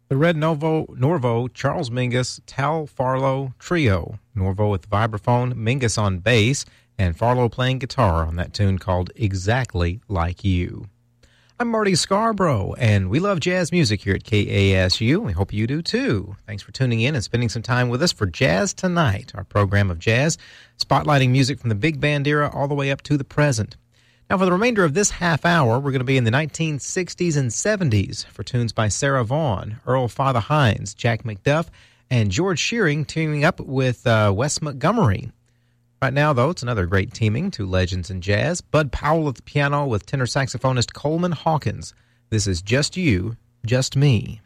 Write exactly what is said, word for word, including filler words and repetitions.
The Red Novo, Norvo, Charles Mingus, Tal Farlow Trio. Norvo with vibraphone, Mingus on bass, and Farlow playing guitar on that tune called Exactly Like You. I'm Marty Scarborough, and we love jazz music here at K A S U. We hope you do too. Thanks for tuning in and spending some time with us for Jazz Tonight, our program of jazz, spotlighting music from the big band era all the way up to the present. Now, for the remainder of this half hour, we're going to be in the nineteen sixties and seventies for tunes by Sarah Vaughan, Earl Father Hines, Jack McDuff, and George Shearing teaming up with uh, Wes Montgomery. Right now, though, it's another great teaming, two legends in jazz. Bud Powell at the piano with tenor saxophonist Coleman Hawkins. This is Just You, Just Me.